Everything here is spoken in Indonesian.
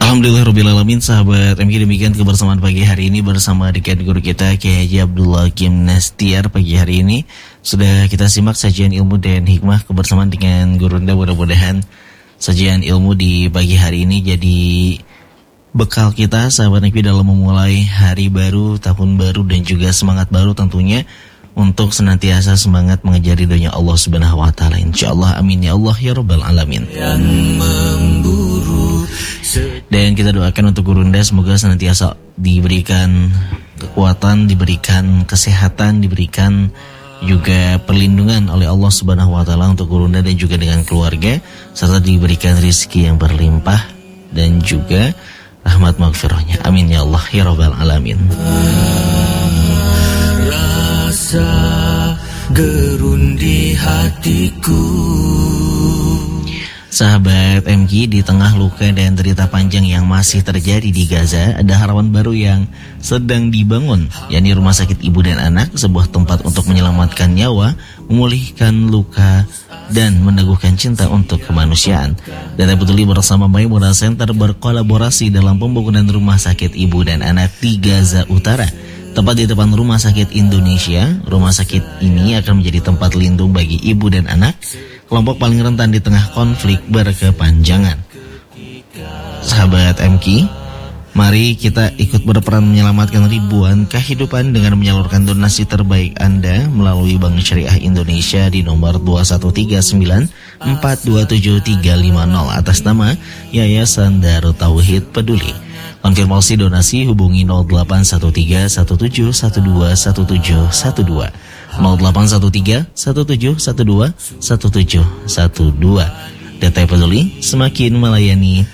Alhamdulillahirrabbilalamin. Sahabat MK, demikian kebersamaan pagi hari ini bersama dekan guru kita Kiai Haji Abdullah Kim Nastiar. Pagi hari ini sudah kita simak sajian ilmu dan hikmah kebersamaan dengan Gurunda. Mudah-mudahan sajian ilmu di pagi hari ini jadi bekal kita sahabat MK dalam memulai hari baru, tahun baru, dan juga semangat baru tentunya untuk senantiasa semangat mengejar ridhonya Allah Subhanahu wa taala. Insyaallah, amin ya Allah ya rabbal alamin. Dan kita doakan untuk Gurunda semoga senantiasa diberikan kekuatan, diberikan kesehatan, diberikan juga perlindungan oleh Allah Subhanahu wa taala untuk Gurunda dan juga dengan keluarga, serta diberikan rezeki yang berlimpah dan juga rahmat maghfirahnya. Amin ya Allah ya rabbal alamin. Rasa gerun di hatiku. Sahabat MK, di tengah luka dan derita panjang yang masih terjadi di Gaza, ada harapan baru yang sedang dibangun, yakni Rumah Sakit Ibu dan Anak, sebuah tempat untuk menyelamatkan nyawa, memulihkan luka, dan meneguhkan cinta untuk kemanusiaan. Data Peduli bersama Maimuna Center berkolaborasi dalam pembangunan Rumah Sakit Ibu dan Anak di Gaza Utara. Tepat di depan Rumah Sakit Indonesia, rumah sakit ini akan menjadi tempat lindung bagi ibu dan anak, kelompok paling rentan di tengah konflik berkepanjangan. Sahabat MK, mari kita ikut berperan menyelamatkan ribuan kehidupan dengan menyalurkan donasi terbaik Anda melalui Bank Syariah Indonesia di nomor 2139427350 atas nama Yayasan Darut Tauhid Peduli. Konfirmasi donasi hubungi 081317121712 081317121712. DT Peduli, semakin melayani,